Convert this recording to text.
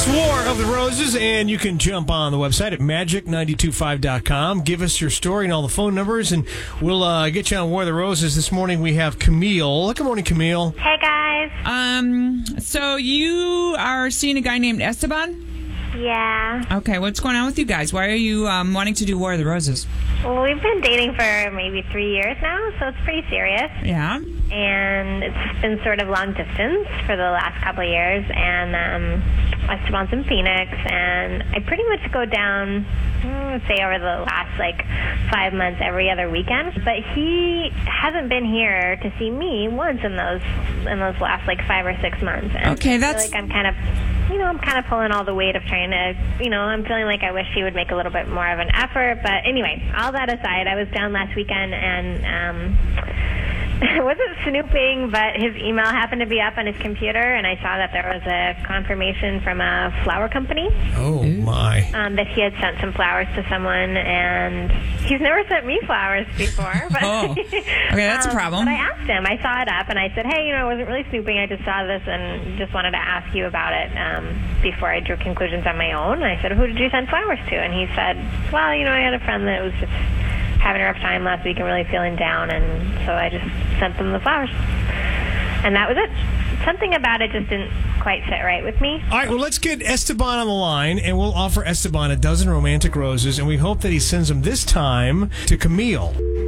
War of the Roses, and you can jump on the website at magic925.com. Give us your story and all the phone numbers, and we'll get you on War of the Roses. This morning we have Camille. Good morning, Camille. Hey, guys. So you are seeing a guy named Esteban? Yeah. Okay, what's going on with you guys? Why are you wanting to do War of the Roses? Well, we've been dating for maybe 3 years now, so it's pretty serious. Yeah? And it's been sort of long distance for the last couple of years. And Esteban's in Phoenix, and I pretty much go down, I would say, over the last, 5 months every other weekend. But he hasn't been here to see me once in those last, 5 or 6 months. And Okay, I that's... feel like I'm kind of pulling all the weight of trying to, I'm feeling like I wish he would make a little bit more of an effort. But anyway, all that aside, I was down last weekend and I wasn't snooping, but his email happened to be up on his computer, and I saw that there was a confirmation from a flower company. Oh, my. That he had sent some flowers to someone, and he's never sent me flowers before. But Okay, that's a problem. But I asked him. I saw it up, and I said, hey, I wasn't really snooping. I just saw this and just wanted to ask you about it before I drew conclusions on my own. And I said, who did you send flowers to? And he said, well, I had a friend that was just having a rough time last week and really feeling down, and so I just sent them the flowers. And that was it. Something about it just didn't quite sit right with me. All right, well, let's get Esteban on the line, and we'll offer Esteban a dozen romantic roses, and we hope that he sends them this time to Camille.